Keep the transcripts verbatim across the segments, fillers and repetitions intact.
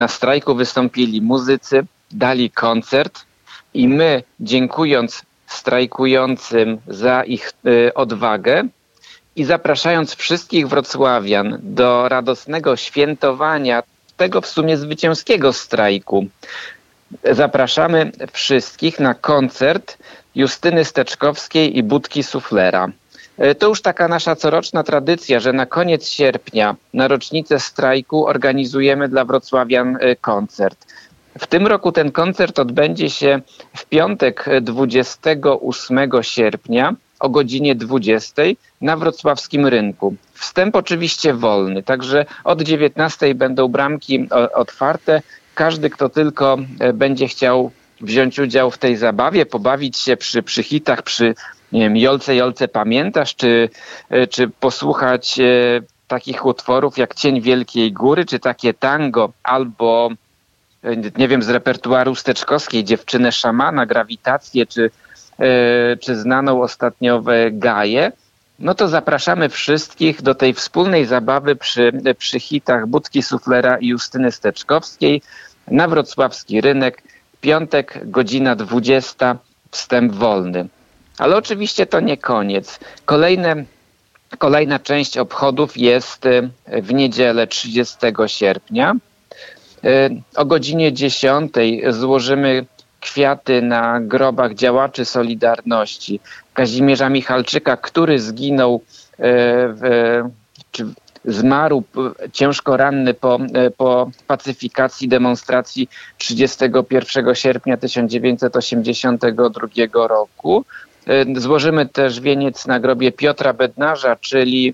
Na strajku wystąpili muzycy, dali koncert i my, dziękując strajkującym za ich y, odwagę i zapraszając wszystkich wrocławian do radosnego świętowania tego w sumie zwycięskiego strajku, zapraszamy wszystkich na koncert Justyny Steczkowskiej i Budki Suflera. To już taka nasza coroczna tradycja, że na koniec sierpnia, na rocznicę strajku, organizujemy dla wrocławian koncert. W tym roku ten koncert odbędzie się w piątek dwudziestego ósmego sierpnia o godzinie dwudziestej na wrocławskim rynku. Wstęp oczywiście wolny, także od dziewiętnastej będą bramki otwarte. Każdy, kto tylko będzie chciał wziąć udział w tej zabawie, pobawić się przy, przy hitach, przy nie wiem, Jolce, Jolce pamiętasz, czy, czy posłuchać e, takich utworów jak Cień Wielkiej Góry, czy takie tango, albo e, nie wiem, z repertuaru Steczkowskiej, Dziewczynę Szamana, Grawitację, czy, e, czy znaną ostatnio Gaję, no to zapraszamy wszystkich do tej wspólnej zabawy przy, przy hitach Budki Suflera i Justyny Steczkowskiej na wrocławski rynek. Piątek, godzina dwudziesta, wstęp wolny. Ale oczywiście to nie koniec. Kolejne, kolejna część obchodów jest w niedzielę trzydziestego sierpnia. O godzinie dziesiątej złożymy kwiaty na grobach działaczy Solidarności. Kazimierza Michalczyka, który zginął, w, czy zmarł ciężko ranny po, po pacyfikacji demonstracji trzydziestego pierwszego sierpnia tysiąc dziewięćset osiemdziesiątego drugiego roku. Złożymy też wieniec na grobie Piotra Bednarza, czyli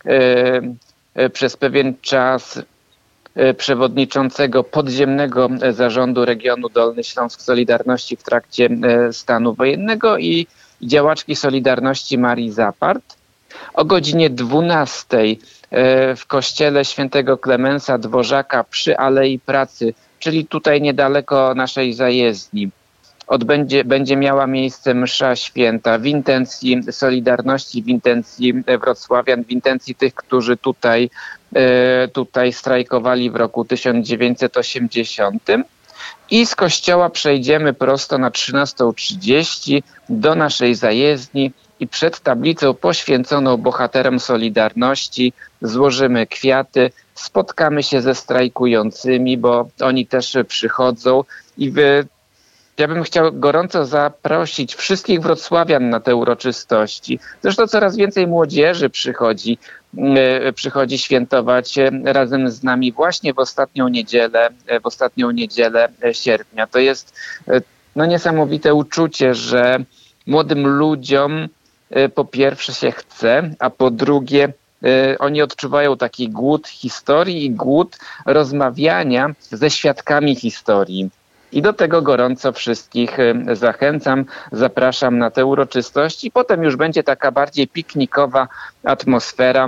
e, przez pewien czas e, przewodniczącego podziemnego zarządu regionu Dolny Śląsk Solidarności w trakcie e, stanu wojennego i działaczki Solidarności Marii Zapart. O godzinie dwunastej e, w kościele świętego Klemensa Dworzaka przy Alei Pracy, czyli tutaj niedaleko naszej zajezdni, Odbędzie, będzie miała miejsce msza święta w intencji Solidarności, w intencji wrocławian, w intencji tych, którzy tutaj, e, tutaj strajkowali w roku tysiąc dziewięćset osiemdziesiątym. I z kościoła przejdziemy prosto na trzynastą trzydzieści do naszej zajezdni i przed tablicą poświęconą bohaterom Solidarności złożymy kwiaty, spotkamy się ze strajkującymi, bo oni też przychodzą i wy Ja bym chciał gorąco zaprosić wszystkich wrocławian na te uroczystości. Zresztą coraz więcej młodzieży przychodzi, yy, przychodzi świętować razem z nami właśnie w ostatnią niedzielę, w ostatnią niedzielę sierpnia. To jest yy, no, niesamowite uczucie, że młodym ludziom yy, po pierwsze się chce, a po drugie yy, oni odczuwają taki głód historii i głód rozmawiania ze świadkami historii. I do tego gorąco wszystkich zachęcam, zapraszam na te uroczystości. Potem już będzie taka bardziej piknikowa atmosfera.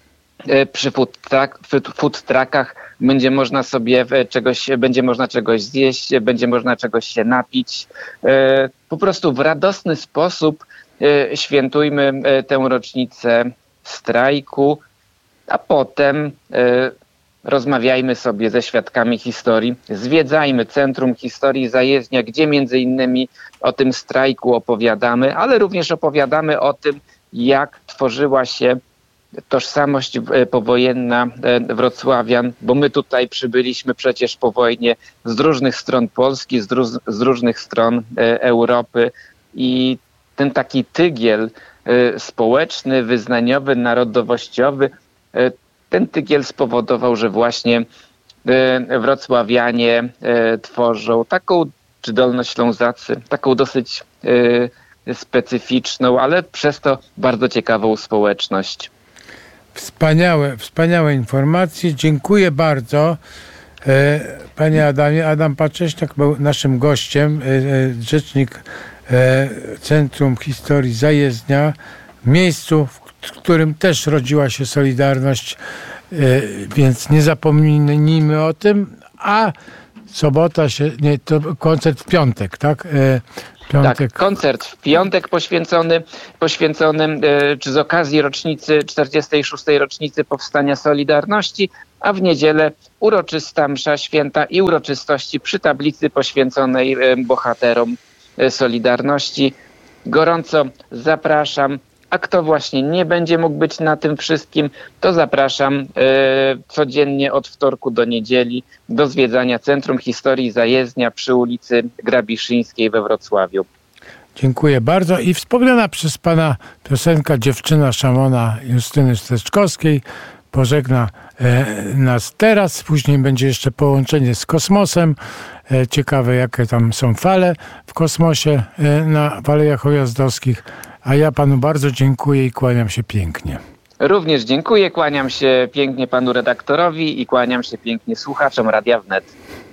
Przy food, truck, food truckach będzie można sobie czegoś, będzie można czegoś zjeść, będzie można czegoś się napić. Po prostu w radosny sposób świętujmy tę rocznicę strajku, a potem rozmawiajmy sobie ze świadkami historii, zwiedzajmy Centrum Historii Zajezdnia, gdzie między innymi o tym strajku opowiadamy, ale również opowiadamy o tym, jak tworzyła się tożsamość powojenna wrocławian, bo my tutaj przybyliśmy przecież po wojnie z różnych stron Polski, z, róż, z różnych stron Europy i ten taki tygiel społeczny, wyznaniowy, narodowościowy, ten tygiel spowodował, że właśnie wrocławianie tworzą taką, czy dolnoślązacy, taką dosyć specyficzną, ale przez to bardzo ciekawą społeczność. Wspaniałe, wspaniałe informacje. Dziękuję bardzo. Panie Adamie, Adam Pacześniak był naszym gościem, rzecznik Centrum Historii Zajezdnia, w miejscu, w którym też rodziła się Solidarność, więc nie zapomnijmy o tym, a sobota się, nie, to koncert w piątek, tak? Piątek. Tak, koncert w piątek poświęcony, poświęcony czy z okazji rocznicy, czterdziestej szóstej rocznicy powstania Solidarności, a w niedzielę uroczysta msza święta i uroczystości przy tablicy poświęconej bohaterom Solidarności. Gorąco zapraszam. A kto właśnie nie będzie mógł być na tym wszystkim, to zapraszam e, codziennie od wtorku do niedzieli do zwiedzania Centrum Historii Zajezdnia przy ulicy Grabiszyńskiej we Wrocławiu. Dziękuję bardzo. I wspomniana przez pana piosenka Dziewczyna Szamona Justyny Steczkowskiej pożegna e, nas teraz. Później będzie jeszcze połączenie z kosmosem. E, ciekawe, jakie tam są fale w kosmosie e, na Alejach Ujazdowskich. A ja panu bardzo dziękuję i kłaniam się pięknie. Również dziękuję, kłaniam się pięknie panu redaktorowi i kłaniam się pięknie słuchaczom Radia Wnet.